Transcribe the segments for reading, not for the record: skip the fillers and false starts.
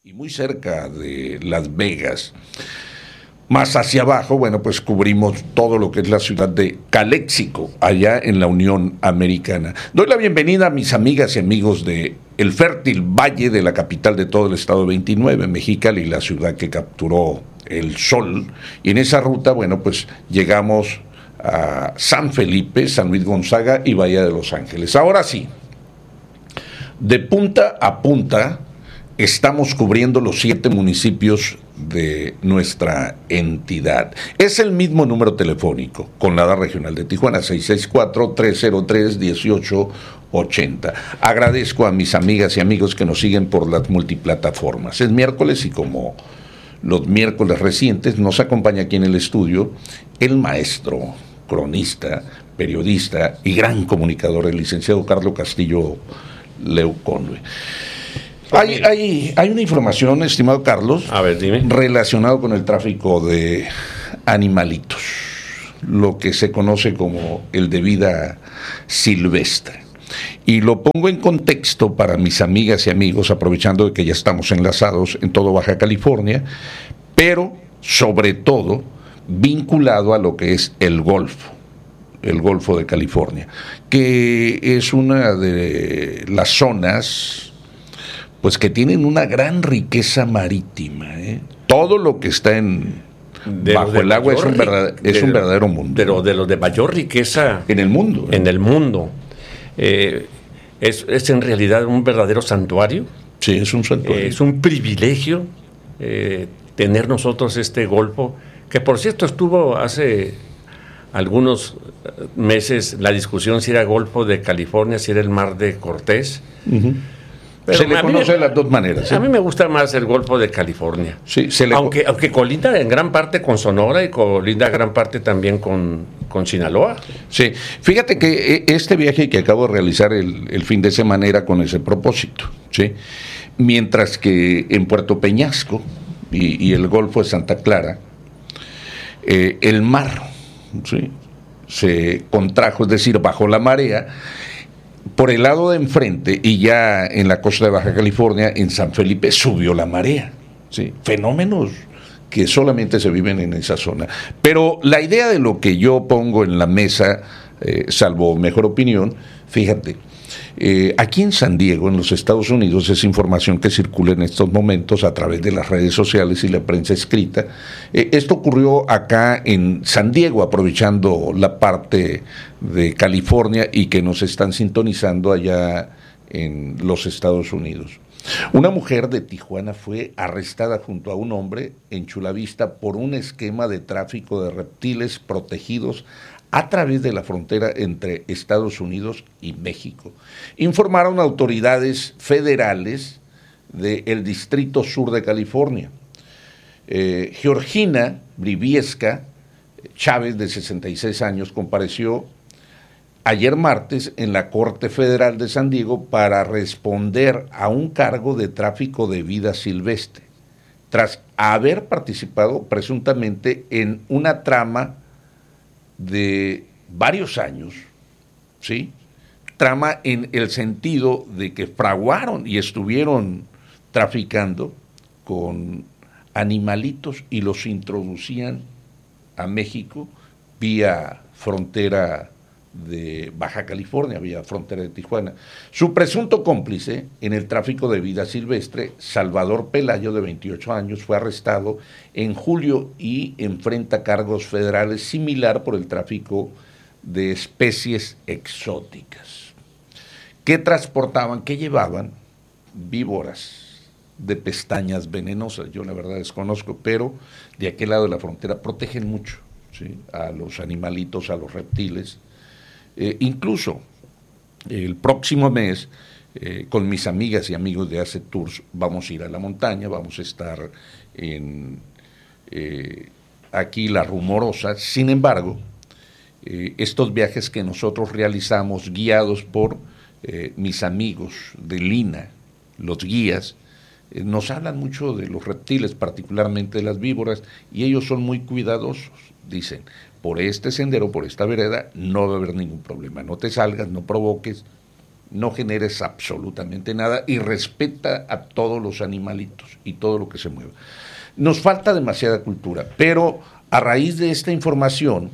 y muy cerca de Las Vegas. Más hacia abajo, bueno, pues cubrimos todo lo que es la ciudad de Caléxico, allá en la Unión Americana. Doy la bienvenida a mis amigas y amigos de el fértil valle de la capital de todo el estado 29, Mexicali, la ciudad que capturó el sol. Y en esa ruta, bueno, pues llegamos a San Felipe, San Luis Gonzaga y Bahía de Los Ángeles. Ahora sí, de punta a punta, estamos cubriendo los 7 municipios de nuestra entidad. Es el mismo número telefónico con la regional de Tijuana, 664-303-1880. Agradezco a mis amigas y amigos que nos siguen por las multiplataformas. Es miércoles y como los miércoles recientes nos acompaña aquí en el estudio el maestro, cronista, periodista y gran comunicador, el licenciado Carlos Castillo Leuconue. Hay una información, estimado Carlos, a ver, dime, relacionado con el tráfico de animalitos, lo que se conoce como el de vida silvestre. Y lo pongo en contexto para mis amigas y amigos, aprovechando de que ya estamos enlazados en todo Baja California, pero sobre todo vinculado a lo que es el Golfo de California, que es una de las zonas pues que tienen una gran riqueza marítima, ¿eh? Todo lo que está bajo el agua es un verdadero mundo. Pero de los de mayor riqueza en el mundo. En el mundo. Es en realidad un verdadero santuario. Sí, es un santuario. Es un privilegio tener nosotros este golfo, que por cierto estuvo hace algunos meses la discusión si era Golfo de California, si era el Mar de Cortés. Uh-huh. Pero se le conoce de las dos maneras. A mí me gusta más el Golfo de California. Sí, aunque colinda en gran parte con Sonora y colinda en gran parte también con Sinaloa. Sí, fíjate que este viaje que acabo de realizar el fin de semana era con ese propósito, ¿sí? Mientras que en Puerto Peñasco y el Golfo de Santa Clara, el mar, ¿sí?, se contrajo, es decir, bajó la marea. Por el lado de enfrente, y ya en la costa de Baja California, en San Felipe, subió la marea, ¿sí? Fenómenos que solamente se viven en esa zona. Pero la idea de lo que yo pongo en la mesa, salvo mejor opinión, fíjate, aquí en San Diego, en los Estados Unidos, es información que circula en estos momentos a través de las redes sociales y la prensa escrita. Esto ocurrió acá en San Diego, aprovechando la parte de California y que nos están sintonizando allá en los Estados Unidos. Una mujer de Tijuana fue arrestada junto a un hombre en Chula Vista por un esquema de tráfico de reptiles protegidos a través de la frontera entre Estados Unidos y México. Informaron autoridades federales del Distrito Sur de California. Georgina Briviesca Chávez, de 66 años, compareció ayer martes en la Corte Federal de San Diego para responder a un cargo de tráfico de vida silvestre, tras haber participado presuntamente en una trama de varios años, ¿sí? Trama en el sentido de que fraguaron y estuvieron traficando con animalitos y los introducían a México vía frontera de Baja California, vía frontera de Tijuana. Su presunto cómplice en el tráfico de vida silvestre, Salvador Pelayo, de 28 años, fue arrestado en julio y enfrenta cargos federales similar por el tráfico de especies exóticas. ¿Qué transportaban? ¿Qué llevaban? Víboras de pestañas venenosas. Yo la verdad desconozco, pero de aquel lado de la frontera protegen mucho, ¿sí?, a los animalitos, a los reptiles. Incluso el próximo mes, con mis amigas y amigos de Ace Tours, vamos a ir a la montaña, vamos a estar en aquí La Rumorosa. Sin embargo, estos viajes que nosotros realizamos, guiados por mis amigos de Lina, los guías, nos hablan mucho de los reptiles, particularmente de las víboras, y ellos son muy cuidadosos. Dicen, por este sendero, por esta vereda, no va a haber ningún problema. No te salgas, no provoques, no generes absolutamente nada y respeta a todos los animalitos y todo lo que se mueva. Nos falta demasiada cultura, pero a raíz de esta información,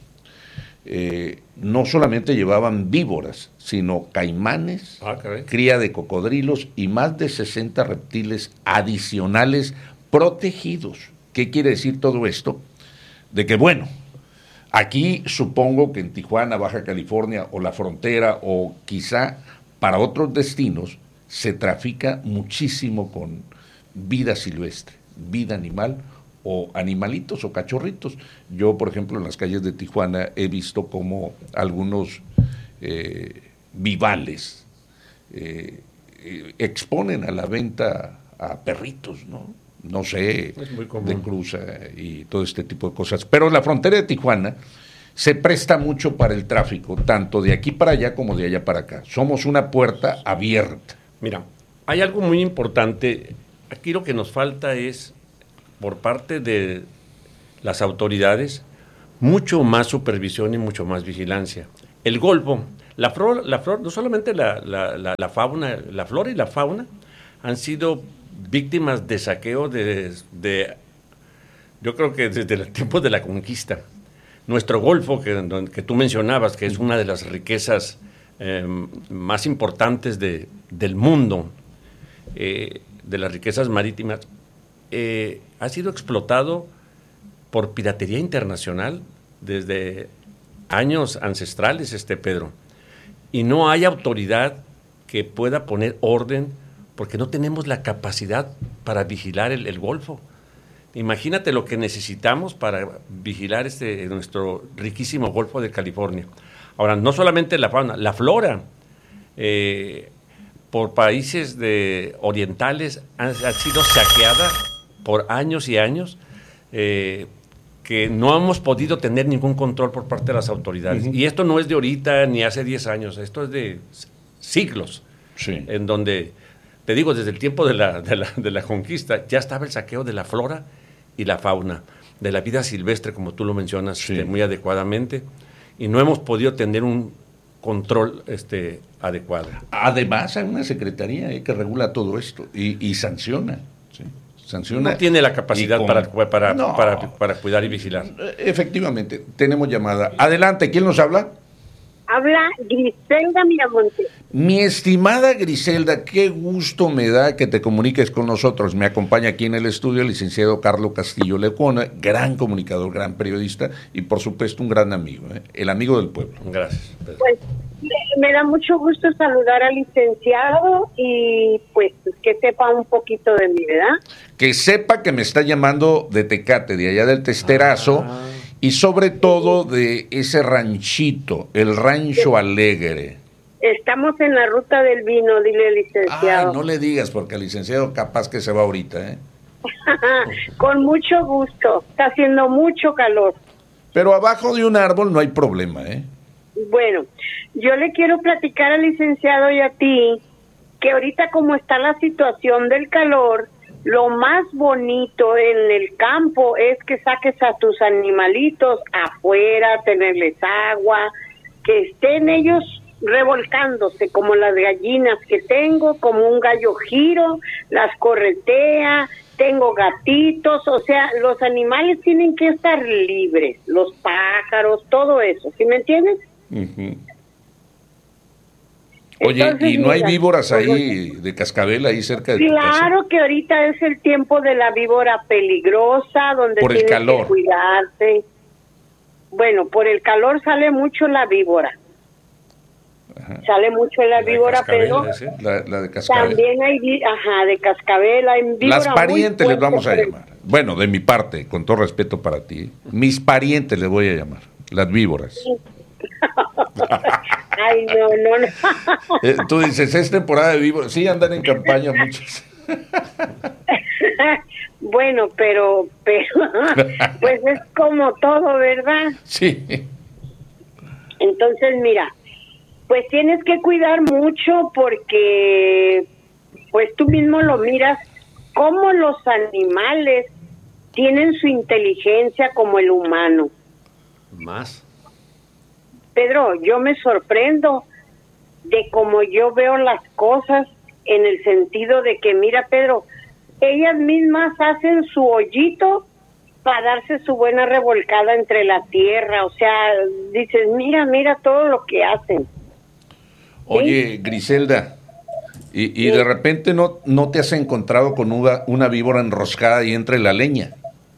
no solamente llevaban víboras, sino caimanes, cría de cocodrilos y más de 60 reptiles adicionales protegidos. ¿Qué quiere decir todo esto? De que, bueno, aquí supongo que en Tijuana, Baja California o la frontera o quizá para otros destinos se trafica muchísimo con vida silvestre, vida animal o animalitos o cachorritos. Yo, por ejemplo, en las calles de Tijuana he visto como algunos vivales exponen a la venta a perritos, no sé, de cruza y todo este tipo de cosas. Pero la frontera de Tijuana se presta mucho para el tráfico, tanto de aquí para allá como de allá para acá. Somos una puerta abierta. Mira, hay algo muy importante. Aquí lo que nos falta es, por parte de las autoridades, mucho más supervisión y mucho más vigilancia. El Golfo, la flor, no solamente la fauna, la flora y la fauna han sido víctimas de saqueo yo creo que desde el tiempo de la conquista. Nuestro Golfo, que tú mencionabas, que es una de las riquezas más importantes del mundo, de las riquezas marítimas, ha sido explotado por piratería internacional desde años ancestrales, Pedro. Y no hay autoridad que pueda poner orden porque no tenemos la capacidad para vigilar el Golfo. Imagínate lo que necesitamos para vigilar nuestro riquísimo Golfo de California. Ahora, no solamente la fauna, la flora, por países orientales ha sido saqueada por años y años, que no hemos podido tener ningún control por parte de las autoridades. Uh-huh. Y esto no es de ahorita ni hace 10 años, esto es de siglos, sí. En donde, te digo, desde el tiempo de la conquista ya estaba el saqueo de la flora y la fauna, de la vida silvestre, como tú lo mencionas, sí. Muy adecuadamente, y no hemos podido tener un control adecuado. Además hay una secretaría que regula todo esto y sanciona. ¿Sí? Sanciona. No tiene la capacidad para cuidar y vigilar. Efectivamente, tenemos llamada. Adelante, ¿quién nos habla? Habla Griselda Miramonte. Mi estimada Griselda, qué gusto me da que te comuniques con nosotros. Me acompaña aquí en el estudio el licenciado Carlos Castillo Lecuona, gran comunicador, gran periodista y por supuesto un gran amigo, el amigo del pueblo. Gracias, Pedro. Pues me da mucho gusto saludar al licenciado y pues que sepa un poquito de mí, ¿verdad? Que sepa que me está llamando de Tecate, de allá del Testerazo. Y sobre todo de ese ranchito, el Rancho Alegre. Estamos en la ruta del vino, dile licenciado. Ay, no le digas, porque el licenciado capaz que se va ahorita, Con mucho gusto, está haciendo mucho calor. Pero abajo de un árbol no hay problema, Bueno, yo le quiero platicar al licenciado y a ti que ahorita como está la situación del calor, lo más bonito en el campo es que saques a tus animalitos afuera, tenerles agua, que estén ellos revolcándose como las gallinas que tengo, como un gallo giro, las corretea, tengo gatitos, o sea, los animales tienen que estar libres, los pájaros, todo eso, ¿sí me entiendes? Uh-huh. Oye, entonces, ¿y no hay víboras ahí de cascabel ahí cerca de tu casa? Claro que ahorita es el tiempo de la víbora peligrosa, donde por el calor. Que cuidarse. Bueno, por el calor sale mucho la víbora. Ajá. Sale mucho la víbora, pero la de cascabel. También hay, de cascabel, hay víbora. Las parientes les vamos a llamar. Bueno, de mi parte, con todo respeto para ti, mis parientes les voy a llamar, las víboras. Sí. Ay, no. Tú dices, es temporada de víboras. Sí, andan en campaña muchos. Bueno, pero pues es como todo, ¿verdad? Sí. Entonces, mira, pues tienes que cuidar mucho porque pues tú mismo lo miras, cómo los animales tienen su inteligencia como el humano. Más. Pedro, yo me sorprendo de cómo yo veo las cosas, en el sentido de que, mira, Pedro, ellas mismas hacen su hoyito para darse su buena revolcada entre la tierra. O sea, dices, mira todo lo que hacen. Oye, Griselda, y de repente no te has encontrado con una víbora enroscada ahí entre la leña.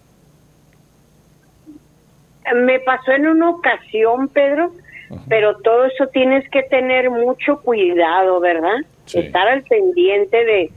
Me pasó en una ocasión, Pedro, pero todo eso tienes que tener mucho cuidado, ¿verdad? Sí. Estar al pendiente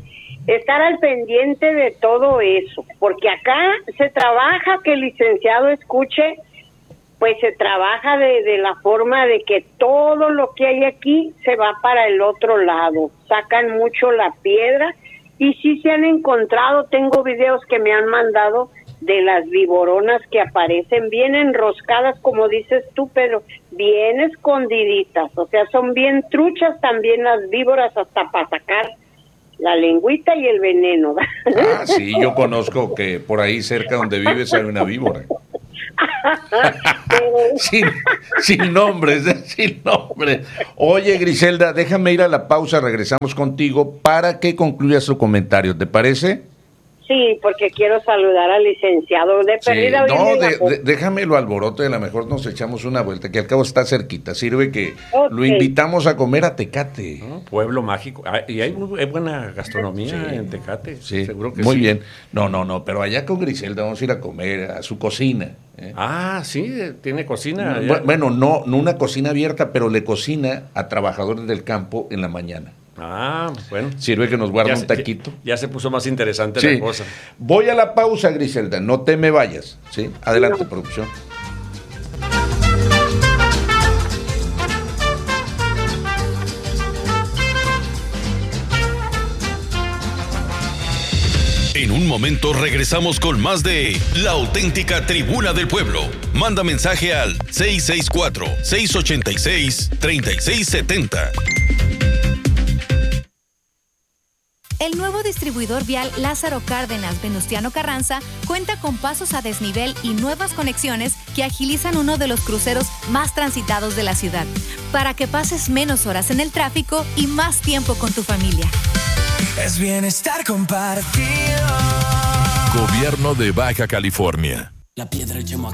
de todo eso, porque acá se trabaja, que el licenciado escuche, pues se trabaja de la forma de que todo lo que hay aquí se va para el otro lado, sacan mucho la piedra, y sí se han encontrado, tengo videos que me han mandado de las viboronas que aparecen bien enroscadas, como dices tú, Pedro, bien escondiditas, o sea, son bien truchas también las víboras, hasta para sacar la lengüita y el veneno. Ah, sí, yo conozco que por ahí cerca donde vives hay una víbora. sin nombres. Oye, Griselda, déjame ir a la pausa, regresamos contigo para que concluyas tu comentario, ¿te parece? Sí, porque quiero saludar al licenciado. Déjame lo alboroto y a lo mejor nos echamos una vuelta, que al cabo está cerquita. Sirve que lo invitamos a comer a Tecate. Pueblo mágico. Y hay buena gastronomía en Tecate. Sí, seguro que muy sí. bien. No, pero allá con Griselda vamos a ir a comer a su cocina. Ah, sí, tiene cocina. Bueno, no una cocina abierta, pero le cocina a trabajadores del campo en la mañana. Ah, bueno. Sirve que nos guarda un taquito. Ya se puso más interesante la cosa. Voy a la pausa, Griselda, no te me vayas. ¿Sí? Adelante, producción. En un momento regresamos con más de La Auténtica Tribuna del Pueblo. Manda mensaje al 664-686-3670. El nuevo distribuidor vial Lázaro Cárdenas Venustiano Carranza cuenta con pasos a desnivel y nuevas conexiones que agilizan uno de los cruceros más transitados de la ciudad, para que pases menos horas en el tráfico y más tiempo con tu familia. Es bienestar compartido. Gobierno de Baja California. La piedra, el yemo